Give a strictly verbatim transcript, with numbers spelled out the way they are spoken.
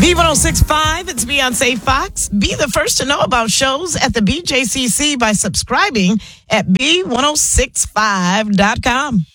B one oh six point five, it's Beyonce Fox. Be the first to know about shows at the B J C C by subscribing at B one oh six five dot com.